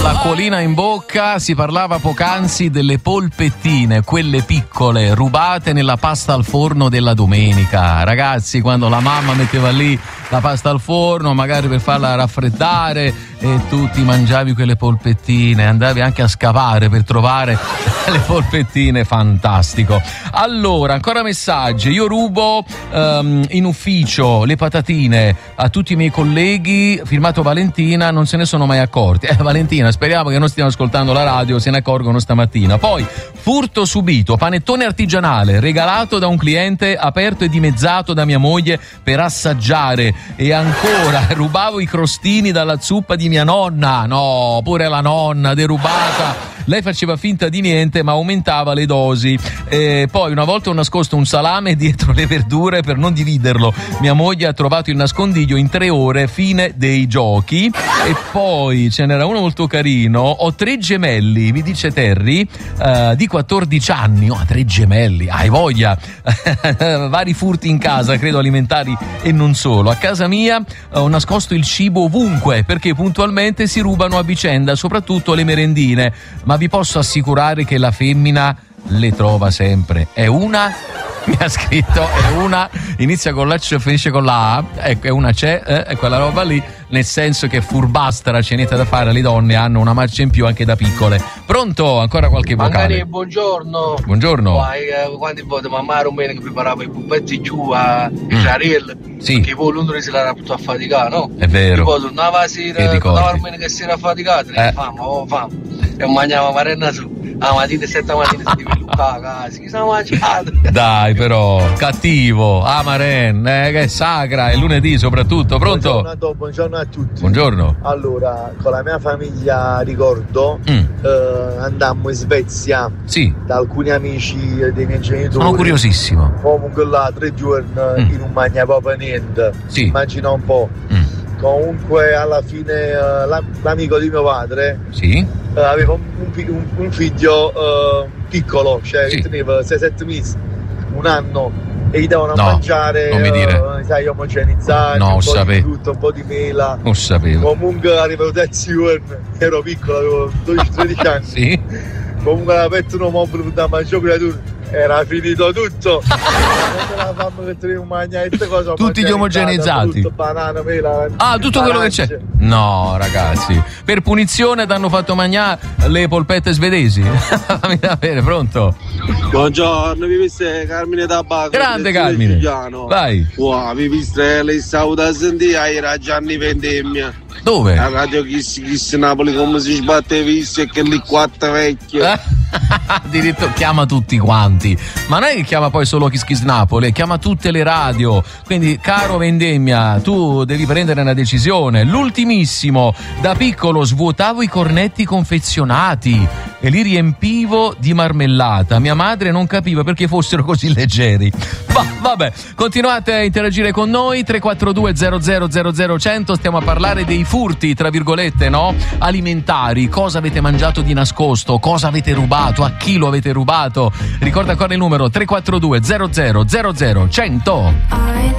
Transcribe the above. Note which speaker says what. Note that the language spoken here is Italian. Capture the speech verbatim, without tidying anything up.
Speaker 1: l'acquolina in bocca. Si parlava poc'anzi delle polpettine, quelle piccole, rubate nella pasta al forno della domenica. Ragazzi, quando la mamma metteva lì la pasta al forno, magari per farla raffreddare, e tu ti mangiavi quelle polpettine, andavi anche a scavare per trovare le polpettine, fantastico. Allora, ancora messaggi. Io rubo um, in ufficio le patatine a tutti i miei colleghi, firmato Valentina, non se ne sono mai accorti. Eh, Valentina, speriamo che non stiano ascoltando la radio, se ne accorgono stamattina. Poi, furto subito, panettone artigianale regalato da un cliente, aperto e dimezzato da mia moglie per assaggiare. E ancora, rubavo i crostini dalla zuppa di mia nonna. No, pure la nonna derubata. Lei faceva finta di niente, ma aumentava le dosi. E poi una volta ho nascosto un salame dietro le verdure per non dividerlo. Mia moglie ha trovato il nascondiglio in tre ore, fine dei giochi. E poi ce n'era uno molto carino. Ho tre gemelli, mi dice Terry, uh, di quattordici anni. Oh, tre gemelli, hai voglia. Vari furti in casa, credo alimentari e non solo. A casa mia ho nascosto il cibo ovunque, perché puntualmente si rubano a vicenda, soprattutto le merendine. Ma vi posso assicurare che la femmina le trova sempre. È una, mi ha scritto, è una, inizia con la C e finisce con la A, ecco, è una c'è, eh, è quella roba lì, nel senso che furbastra, c'è niente da fare, le donne hanno una marcia in più anche da piccole. Pronto? Ancora qualche vocale?
Speaker 2: Magari buongiorno.
Speaker 1: Buongiorno.
Speaker 2: Poi, eh, quante volte mamma Romena che preparava i puppetti giù a Israele,
Speaker 1: mm. Sì.
Speaker 2: Che poi Londra si era tutto affaticato, no?
Speaker 1: È vero.
Speaker 2: E poi tornava la sera, tornava Romena che si era affaticato, eh. fame, oh fame, e mangiava marena su. La mattina, sette mattina si deve luccare, si sa mangiato.
Speaker 1: Dai, però, cattivo, Amaren, eh, che è sacra, è lunedì soprattutto. Pronto?
Speaker 3: Buongiorno, buongiorno a tutti.
Speaker 1: Buongiorno.
Speaker 3: Allora, con la mia famiglia, ricordo, mm. eh, andammo in Svezia,
Speaker 1: sì,
Speaker 3: da alcuni amici dei miei genitori.
Speaker 1: Sono curiosissimo.
Speaker 3: Comunque là, tre giorni, mm. in un magna proprio niente.
Speaker 1: Sì.
Speaker 3: Immagina un po'. Mm. Comunque alla fine uh, la, l'amico di mio padre, sì, uh, aveva un, un, un figlio uh, piccolo, cioè sì, che teneva sei sette mesi, un anno, e gli davano no, a mangiare, non mi dire. Uh, sai, omogenizzati, no, un po' sapevo. Di tutto, un po' di mela.
Speaker 1: Non sapevo.
Speaker 3: Comunque arrivavo terzi giorno, ero piccolo, avevo dodici tredici anni.
Speaker 1: Sì.
Speaker 3: Comunque avevo aperto un mobile per da mangiare creatura. Era finito tutto.
Speaker 1: Tutti gli omogenizzati.
Speaker 3: Tutto, banana, mela,
Speaker 1: ah, tutto quello che c'è. No, ragazzi, per punizione ti hanno fatto mangiare le polpette svedesi. Fammi sapere, pronto?
Speaker 4: Buongiorno, vi viste Carmine Tabacco?
Speaker 1: Grande Carmine. Vai.
Speaker 4: Wow, vi viste le saluta a sentire, era Gianni Vendemmia.
Speaker 1: Dove?
Speaker 4: A Radio Kiss Kiss Napoli, come si sbatte visto e che lì quattro vecchio.
Speaker 1: Addirittura chiama tutti quanti, ma non è che chiama poi solo Kiss Kiss Napoli, chiama tutte le radio. Quindi, caro Vendemmia, tu devi prendere una decisione. L'ultimissimo: da piccolo svuotavo i cornetti confezionati e li riempivo di marmellata. Mia madre non capiva perché fossero così leggeri. Va, vabbè, continuate a interagire con noi. Tre quattro due zero zero zero zero cento. Stiamo a parlare dei furti, tra virgolette, no? Alimentari. Cosa avete mangiato di nascosto? Cosa avete rubato? A chi lo avete rubato? Ricorda ancora il numero tre quattro due zero zero zero zero cento.